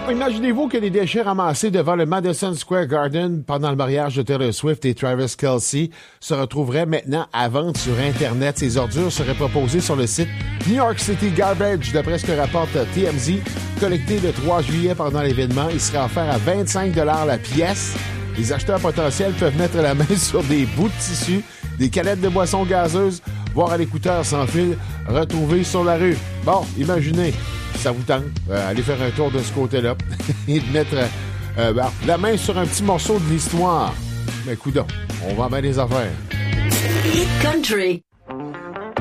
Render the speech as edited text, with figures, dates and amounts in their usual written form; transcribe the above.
Imaginez-vous que les déchets ramassés devant le Madison Square Garden pendant le mariage de Taylor Swift et Travis Kelce se retrouveraient maintenant à vendre sur Internet. Ces ordures seraient proposées sur le site New York City Garbage. D'après ce que rapporte TMZ, collecté le 3 juillet pendant l'événement, il serait offert à 25 $ la pièce. Les acheteurs potentiels peuvent mettre la main sur des bouts de tissu, des canettes de boissons gazeuses, voire à l'écouteur sans fil retrouvés sur la rue. Bon, imaginez, ça vous tente, aller faire un tour de ce côté-là et de mettre la main sur un petit morceau de l'histoire. Mais coudonc, on va bien les affaires. Hit Country.